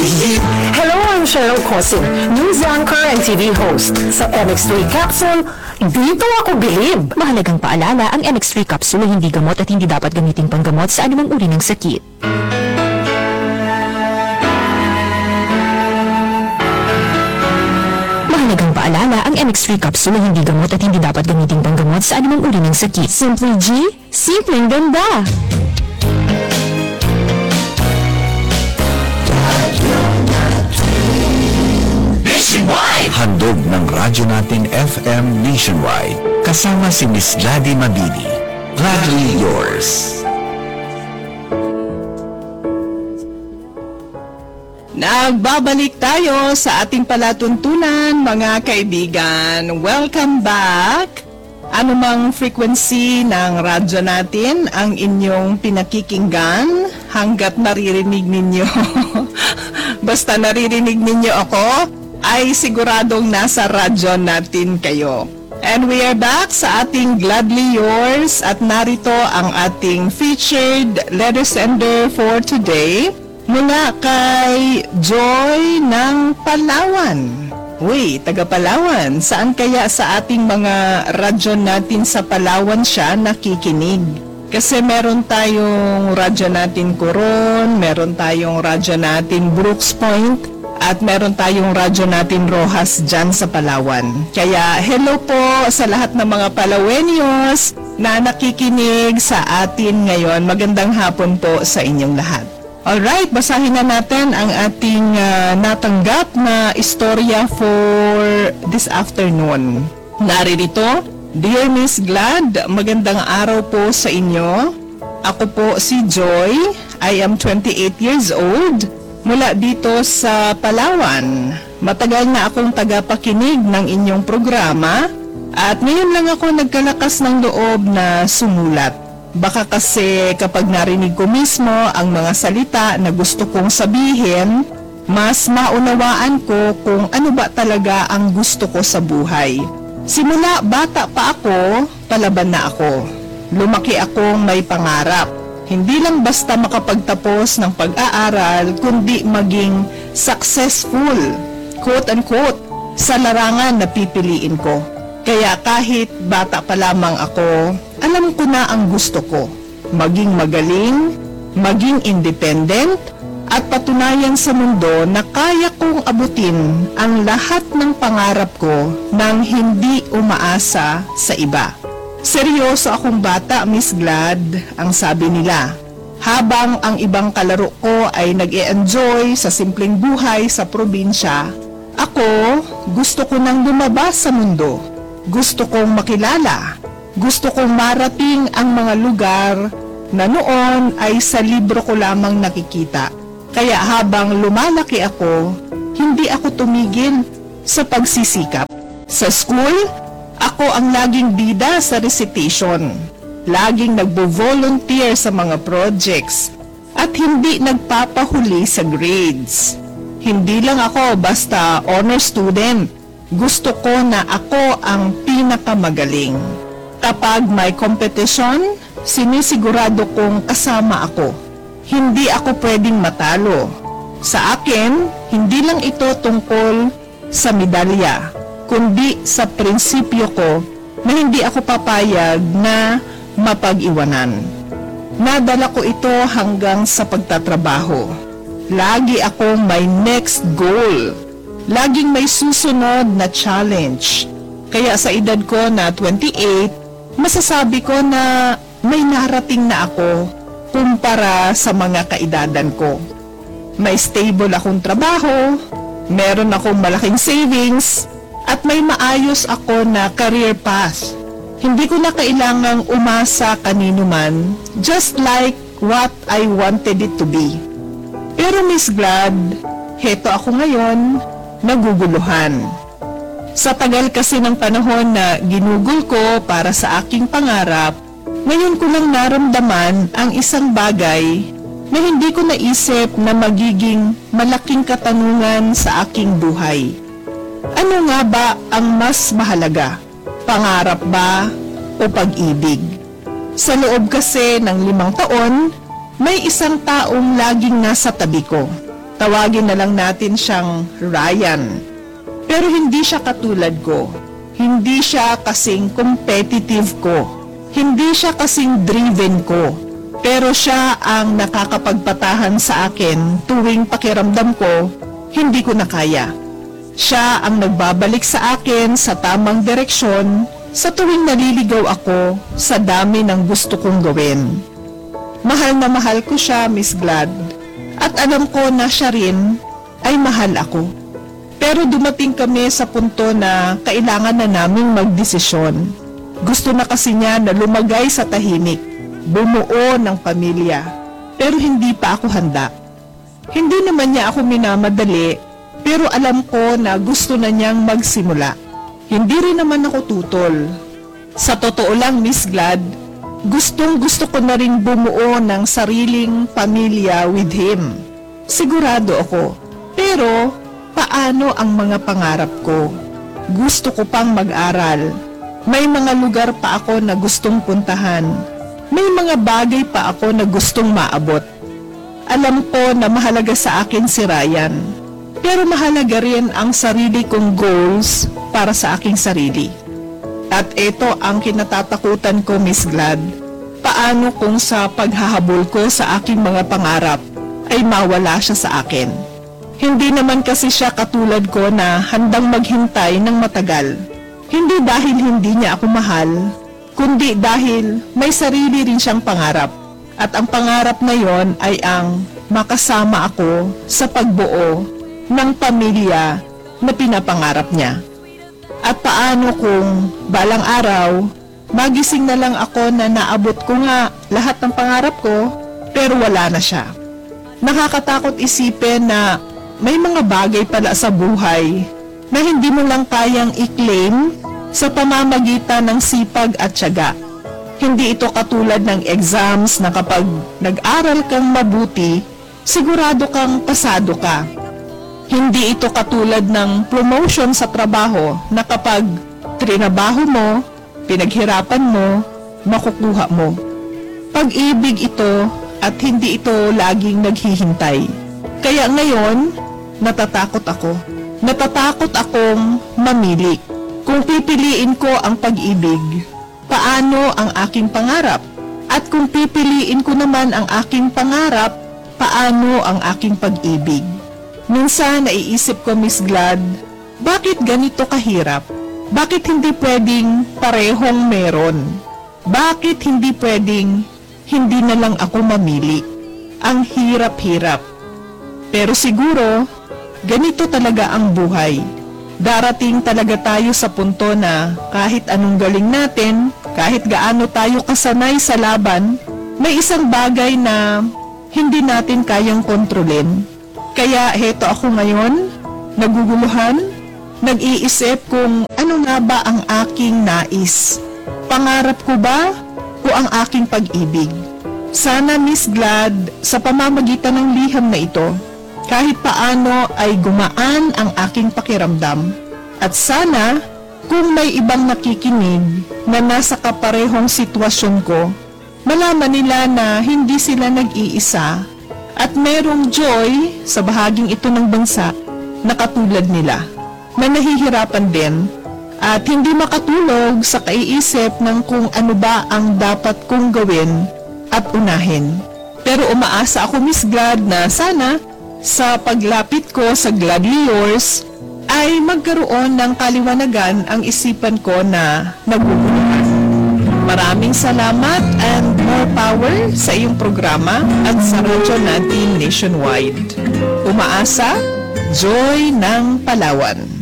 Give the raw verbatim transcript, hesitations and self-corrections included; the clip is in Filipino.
bilib. Hello, I'm Cheryl Cosin, news anchor and T V host. Sa M X three Capsule, dito ako bilib. Mahalagang paalala, ang M X three capsule ay hindi gamot at hindi dapat gamitin panggamot sa anumang uri ng sakit. Mahalagang paalala, ang M X three capsule ay hindi gamot at hindi dapat gamitin panggamot sa anumang uri ng sakit. Simply G, simpleng ganda! Handog ng radyo natin F M Nationwide. Kasama si Miss Gladys Mabini. Gladly yours. Nagbabalik tayo sa ating palatuntunan, mga kaibigan. Welcome back. Ano mang frequency ng radyo natin ang inyong pinakikinggan hanggat naririnig ninyo. Basta naririnig ninyo ako, ay siguradong nasa radyo natin kayo. And we are back sa ating Gladly Yours at narito ang ating featured letter sender for today mula kay Joy ng Palawan. Uy, taga Palawan, saan kaya sa ating mga radyo natin sa Palawan siya nakikinig? Kasi meron tayong radyo natin Coron, meron tayong radyo natin Brooks Point, at meron tayong radyo natin Rojas dyan sa Palawan. Kaya hello po sa lahat ng mga Palawenyos na nakikinig sa atin ngayon. Magandang hapon po sa inyong lahat. Alright, basahin na natin ang ating uh, natanggap na istorya for this afternoon. Naririto, Dear Miss Glad, magandang araw po sa inyo. Ako po si Joy. I am twenty-eight years old. Mula dito sa Palawan. Matagal na akong tagapakinig ng inyong programa at ngayon lang ako nagkalakas ng loob na sumulat. Baka kasi kapag narinig ko mismo ang mga salita na gusto kong sabihin, mas maunawaan ko kung ano ba talaga ang gusto ko sa buhay. Simula bata pa ako, palaban na ako. Lumaki akong may pangarap. Hindi lang basta makapagtapos ng pag-aaral, kundi maging successful, quote-unquote, sa larangan na pipiliin ko. Kaya kahit bata pa lamang ako, alam ko na ang gusto ko. Maging magaling, maging independent, at patunayan sa mundo na kaya kong abutin ang lahat ng pangarap ko nang hindi umaasa sa iba. Seryoso akong bata, Miss Glad, ang sabi nila. Habang ang ibang kalaro ko ay nag-e-enjoy sa simpleng buhay sa probinsya, ako gusto ko nang lumabas sa mundo. Gusto kong makilala. Gusto kong marating ang mga lugar na noon ay sa libro ko lamang nakikita. Kaya habang lumalaki ako, hindi ako tumigil sa pagsisikap. Sa school, ako ang laging bida sa recitation, laging nagbo-volunteer sa mga projects, at hindi nagpapahuli sa grades. Hindi lang ako basta honor student. Gusto ko na ako ang pinakamagaling. Kapag may competition, sinisigurado kong kasama ako. Hindi ako pwedeng matalo. Sa akin, hindi lang ito tungkol sa medalya, kundi sa prinsipyo ko na hindi ako papayag na mapag-iwanan. Nadala ko ito hanggang sa pagtatrabaho. Lagi akong may next goal. Laging may susunod na challenge. Kaya sa edad ko na twenty-eight, masasabi ko na may narating na ako kumpara sa mga kaedadan ko. May stable akong trabaho, meron akong malaking savings, at may maayos ako na career path. Hindi ko na kailangang umasa kanino man, just like what I wanted it to be. Pero Miss Glad, heto ako ngayon, naguguluhan. Sa tagal kasi ng panahon na ginugol ko para sa aking pangarap, ngayon ko lang naramdaman ang isang bagay na hindi ko naisip na magiging malaking katanungan sa aking buhay. Ano nga ba ang mas mahalaga? Pangarap ba o pag-ibig? Sa loob kasi ng limang taon, may isang taong laging nasa tabi ko. Tawagin na lang natin siyang Ryan. Pero hindi siya katulad ko. Hindi siya kasing competitive ko. Hindi siya kasing driven ko. Pero siya ang nakakapagpatahan sa akin tuwing pakiramdam ko, hindi ko na kaya. Siya ang nagbabalik sa akin sa tamang direksyon sa tuwing naliligaw ako sa dami ng gusto kong gawin. Mahal na mahal ko siya, Miss Glad. At alam ko na siya rin ay mahal ako. Pero dumating kami sa punto na kailangan na naming magdesisyon. Gusto na kasi niya na lumagay sa tahimik, bumuo ng pamilya. Pero hindi pa ako handa. Hindi naman niya ako minamadali, pero alam ko na gusto na niyang magsimula. Hindi rin naman ako tutol. Sa totoo lang, Miss Glad, gustong gusto ko na rin bumuo ng sariling pamilya with him. Sigurado ako. Pero, paano ang mga pangarap ko? Gusto ko pang mag-aral. May mga lugar pa ako na gustong puntahan. May mga bagay pa ako na gustong maabot. Alam ko na mahalaga sa akin si Ryan. Pero mahalaga rin ang sarili kong goals para sa aking sarili. At ito ang kinatatakutan ko, Miss Glad. Paano kung sa paghahabol ko sa aking mga pangarap ay mawala siya sa akin? Hindi naman kasi siya katulad ko na handang maghintay ng matagal. Hindi dahil hindi niya ako mahal, kundi dahil may sarili rin siyang pangarap. At ang pangarap na yon ay ang makasama ako sa pagbuo ng pamilya na pinapangarap niya. At paano kung balang araw, magising na lang ako na naabot ko nga lahat ng pangarap ko, pero wala na siya. Nakakatakot isipin na may mga bagay pala sa buhay na hindi mo lang kayang i-claim sa pamamagitan ng sipag at tiyaga. Hindi ito katulad ng exams na kapag nag-aral kang mabuti, sigurado kang pasado ka. Hindi ito katulad ng promotion sa trabaho na kapag trinabaho mo, pinaghirapan mo, makukuha mo. Pag-ibig ito at hindi ito laging naghihintay. Kaya ngayon, natatakot ako. Natatakot akong mamili. Kung pipiliin ko ang pag-ibig, paano ang aking pangarap? At kung pipiliin ko naman ang aking pangarap, paano ang aking pag-ibig? Minsan naiisip ko, Miss Glad, bakit ganito kahirap? Bakit hindi pwedeng parehong meron? Bakit hindi pwedeng hindi na lang ako mamili? Ang hirap-hirap. Pero siguro, ganito talaga ang buhay. Darating talaga tayo sa punto na kahit anong galing natin, kahit gaano tayo kasanay sa laban, may isang bagay na hindi natin kayang kontrolin. Kaya heto ako ngayon, naguguluhan, nag-iisip kung ano nga ba ang aking nais. Pangarap ko ba o ang aking pag-ibig? Sana, Miss Glad, sa pamamagitan ng liham na ito, kahit paano ay gumaan ang aking pakiramdam. At sana, kung may ibang nakikinig na nasa kaparehong sitwasyon ko, malaman nila na hindi sila nag-iisa at merong joy sa bahaging ito ng bansa na katulad nila, na nahihirapan din at hindi makatulog sa kaiisip ng kung ano ba ang dapat kong gawin at unahin. Pero umaasa ako, Miss Glad, na sana sa paglapit ko sa Gladly Yours ay magkaroon ng kaliwanagan ang isipan ko na naguguluhan. Maraming salamat and more power sa iyong programa at sa radyo natin nationwide. Umaasa, Joy ng Palawan.